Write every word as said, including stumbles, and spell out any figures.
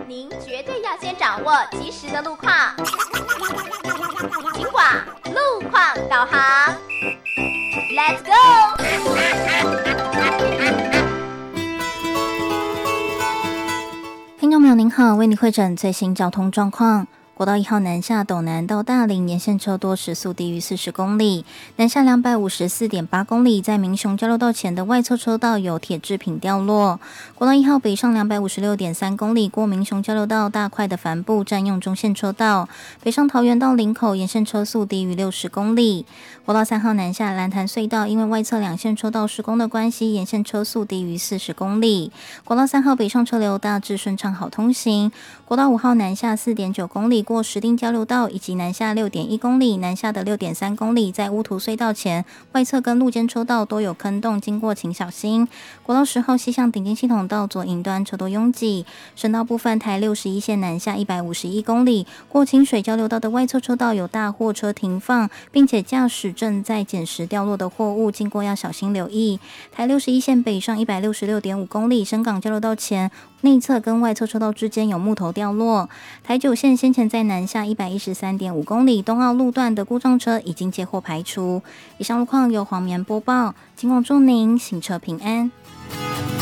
您绝对要先掌握及时的路况。警广路况导航 ，Let's go！ 听众朋友您好，为您汇诊最新交通状况。国道一号南下斗南到大林沿线车多，时速低于四十公里。南下两百五十四点八公里，在民雄交流道前的外侧车道有铁制品掉落。国道一号北上两百五十六点三公里，过民雄交流道大块的帆布占用中线车道。北上桃园到林口沿线车速低于六十公里。国道三号南下蓝潭隧道，因为外侧两线车道施工的关系，沿线车速低于四十公里。国道三号北上车流大致顺畅好通行。国道五号南下四点九公里，过石碇交流道以及南下六点一公里，南下的六点三公里，在乌涂隧道前外侧跟路肩车道都有坑洞，经过请小心。国道十号西向顶尖系统道左营端车多拥挤。省道部分，台六十一线南下一百五十一公里，过清水交流道的外侧车道有大货车停放，并且驾驶正在捡拾掉落的货物，经过要小心留意。台六十一线北上一百六十六点五公里，深港交流道前内侧跟外侧车道之间有木头掉落。台九线先前在南下一百一十三点五公里东澳路段的故障车已经接获排除。以上路况由黄棉播报，警广祝您行车平安。